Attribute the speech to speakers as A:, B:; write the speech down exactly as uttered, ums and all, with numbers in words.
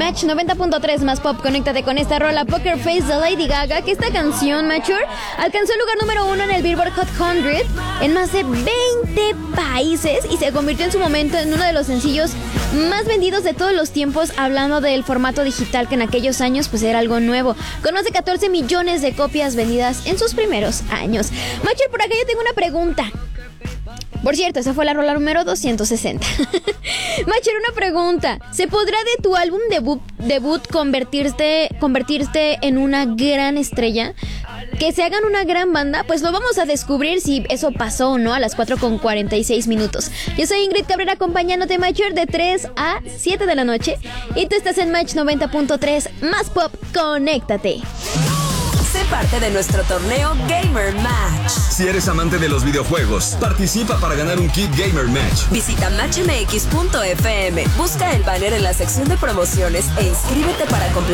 A: Match noventa punto tres más pop. Conéctate con esta rola Poker Face de Lady Gaga, que esta canción, Mature, alcanzó el lugar número uno en el Billboard Hot cien en más de veinte países y se convirtió en su momento en uno de los sencillos más vendidos de todos los tiempos, hablando del formato digital que en aquellos años pues era algo nuevo, con más de catorce millones de copias vendidas en sus primeros años. Mature, por acá yo tengo una pregunta. Por cierto, esa fue la rola número doscientos sesenta. Macher, una pregunta. ¿Se podrá de tu álbum debut, debut convertirte, convertirte en una gran estrella? ¿Que se hagan una gran banda? Pues lo vamos a descubrir si eso pasó o no a las cuatro con cuarenta y seis minutos. Yo soy Ingrid Cabrera acompañándote, Macher, de tres a siete de la noche. Y tú estás en Match noventa punto tres más pop. Conéctate.
B: Sé parte de nuestro torneo Gamer Match.
C: Si eres amante de los videojuegos, participa para ganar un kit Gamer Match.
B: Visita match m x punto f m, busca el banner en la sección de promociones e inscríbete para completar